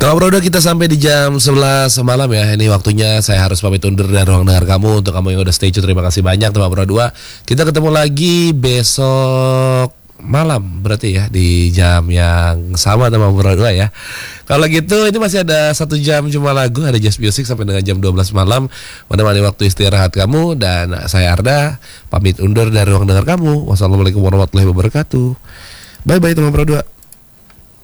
Teman Bro 2, kita sampai di jam 11 malam ya. Ini waktunya saya harus pamit undur dari ruang dengar kamu. Untuk kamu yang udah stay tune, terima kasih banyak teman Bro 2. Kita ketemu lagi besok malam berarti ya, di jam yang sama teman Bro 2 ya. Kalau gitu ini masih ada 1 jam cuma lagu, ada Just Music sampai dengan jam 12 malam menemani waktu istirahat kamu. Dan saya Arda pamit undur dari ruang dengar kamu. Wassalamualaikum warahmatullahi wabarakatuh. Bye bye teman Bro 2.